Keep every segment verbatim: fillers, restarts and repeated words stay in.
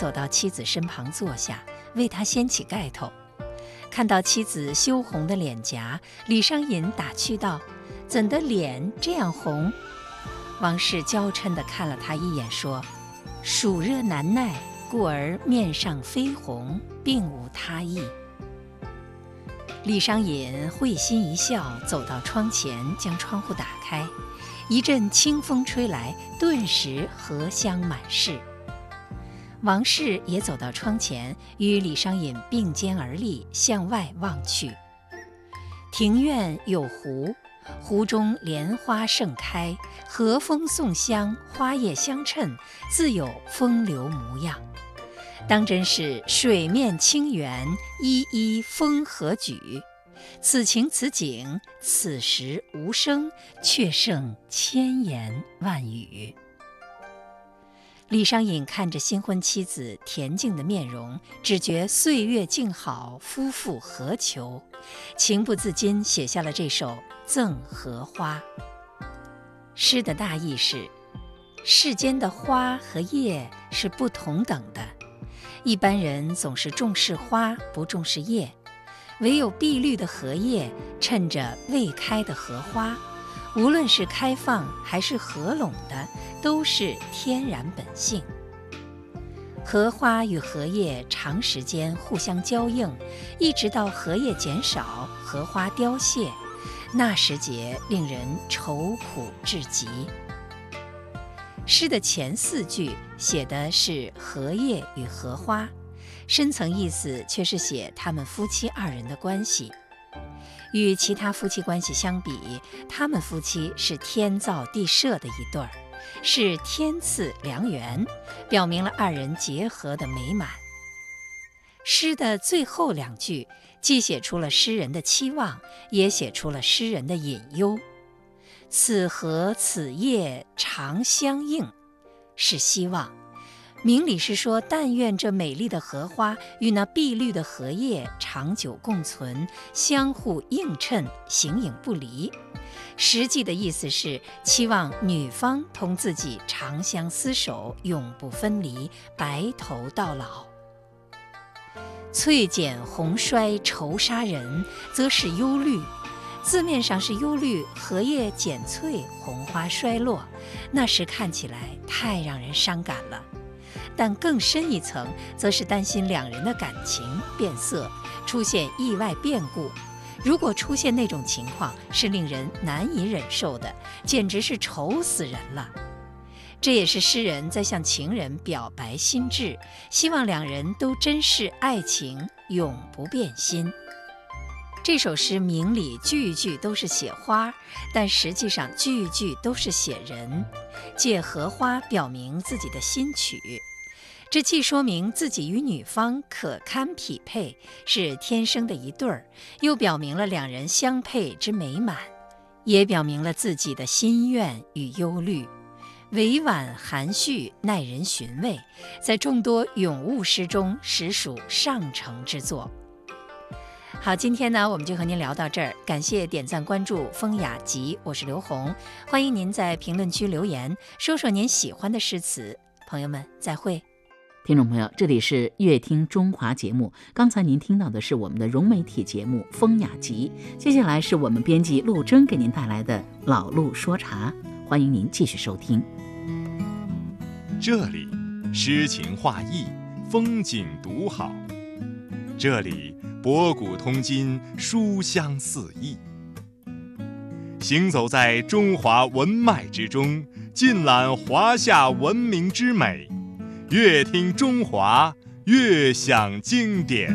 走到妻子身旁坐下，为她掀起盖头。看到妻子羞红的脸颊，李商隐打趣道：“怎的脸这样红？”王氏娇嗔地看了他一眼，说：“暑热难耐，故而面上绯红，并无他意。”李商隐会心一笑，走到窗前，将窗户打开，一阵清风吹来，顿时荷香满室。王氏也走到窗前，与李商隐并肩而立，向外望去。庭院有湖，湖中莲花盛开，和风送香，花叶相衬，自有风流模样。当真是水面清源，依依风和举。此情此景，此时无声，却胜千言万语。李商隐看着新婚妻子恬静的面容，只觉岁月静好，夫复何求，情不自禁写下了这首《赠荷花》。诗的大意是：世间的花和叶是不同等的，一般人总是重视花，不重视叶，唯有碧绿的荷叶衬着未开的荷花，无论是开放还是合拢的，都是天然本性。荷花与荷叶长时间互相交映，一直到荷叶减少，荷花凋谢，那时节令人愁苦至极。诗的前四句写的是荷叶与荷花，深层意思却是写他们夫妻二人的关系。与其他夫妻关系相比，他们夫妻是天造地设的一对儿，是天赐良缘，表明了二人结合的美满。诗的最后两句既写出了诗人的期望，也写出了诗人的隐忧。此荷此叶长相映，是希望。明理是说，但愿这美丽的荷花与那碧绿的荷叶长久共存，相互映衬，形影不离。实际的意思是期望女方同自己长相厮守，永不分离，白头到老。翠减红衰愁杀人，则是忧虑。字面上是忧虑荷叶减翠，红花衰落，那时看起来太让人伤感了。但更深一层，则是担心两人的感情变色，出现意外变故。如果出现那种情况，是令人难以忍受的，简直是愁死人了。这也是诗人在向情人表白心志，希望两人都珍视爱情，永不变心。这首诗明里句句都是写花，但实际上句句都是写人，借荷花表明自己的心曲。这既说明自己与女方可堪匹配，是天生的一对儿，又表明了两人相配之美满，也表明了自己的心愿与忧虑。委婉含蓄，耐人寻味，在众多咏物诗中实属上乘之作。好，今天呢，我们就和您聊到这儿，感谢点赞关注风雅集，我是刘红，欢迎您在评论区留言，说说您喜欢的诗词。朋友们，再会。 听众朋友，这里是乐听中华节目，刚才您听到的是我们的融媒体节目《风雅集》，接下来是我们编辑陆征给您带来的老陆说茶，欢迎您继续收听。 这里诗情画意，风景独好，这里博古通今，书香四溢。行走在中华文脉之中，尽览华夏文明之美，越听中华，越享经典。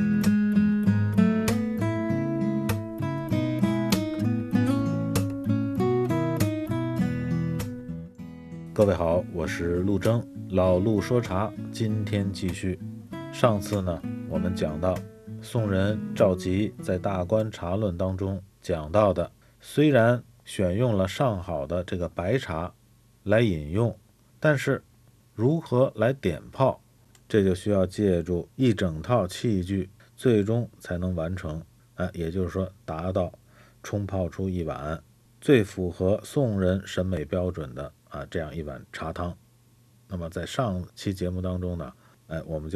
各位好，我是陆征，老陆说茶，今天继续。上次呢，我们讲到宋人赵佶在《大观茶论》当中讲到的，虽然选用了上好的这个白茶来饮用，但是如何来点泡，这就需要借助一整套器具，最终才能完成。啊，也就是说，达到冲泡出一碗最符合宋人审美标准的啊这样一碗茶汤。那么在上期节目当中呢，哎，我们就